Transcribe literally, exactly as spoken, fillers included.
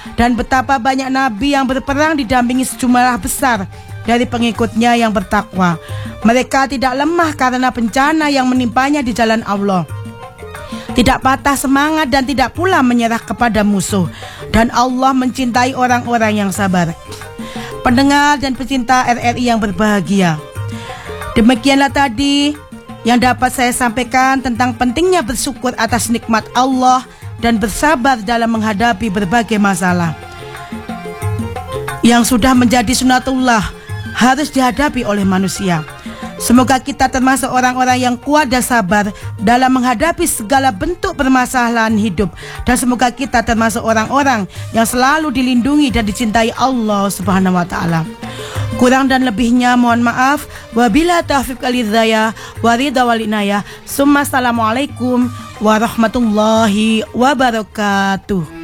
Dan betapa banyak nabi yang berperang didampingi sejumlah besar dari pengikutnya yang bertakwa. Mereka tidak lemah karena bencana yang menimpanya di jalan Allah, tidak patah semangat dan tidak pula menyerah kepada musuh. Dan Allah mencintai orang-orang yang sabar. Pendengar dan pecinta R R I yang berbahagia, demikianlah tadi yang dapat saya sampaikan tentang pentingnya bersyukur atas nikmat Allah dan bersabar dalam menghadapi berbagai masalah yang sudah menjadi sunatullah harus dihadapi oleh manusia. Semoga kita termasuk orang-orang yang kuat dan sabar dalam menghadapi segala bentuk permasalahan hidup. Dan semoga kita termasuk orang-orang yang selalu dilindungi dan dicintai Allah Subhanahu wa Ta'ala. Kurang dan lebihnya mohon maaf. Wabila taufiq wal hidayah waridha wal inayah. Summa assalamualaikum warahmatullahi wabarakatuh.